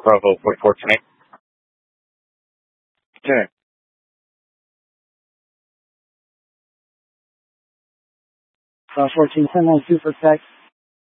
Bravo 44 tonight. 10. 14 10 on 2 for text.